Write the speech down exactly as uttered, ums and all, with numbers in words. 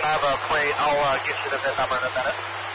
have a plate. I'll uh, get you the V I N number in a minute.